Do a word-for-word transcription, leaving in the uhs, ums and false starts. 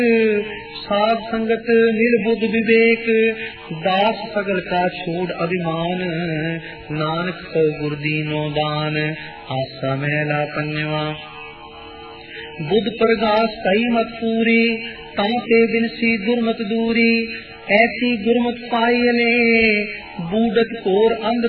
साध संगत निर्बुद्ध विवेक, दास सगल का छोड़ अभिमान, नानक को गुरदीनो दान, आसा महला पंजवा। बुद्ध प्रगास कई मत पूरी, ताके बिनसी दुर्मत दूरी, ऐसी गुरमत पाई ने, बूढ़त कोर अंध